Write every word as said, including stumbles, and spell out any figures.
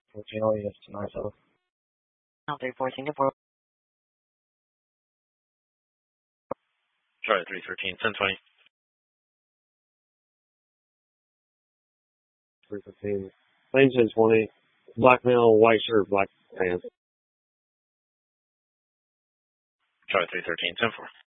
fourteen, oh yes, tonight, so. Now three fourteen to four. Charlie three thirteen, ten twenty. three fifteen. Lane ten twenty. Black male, white shirt, black pants. Charlie three thirteen, ten four.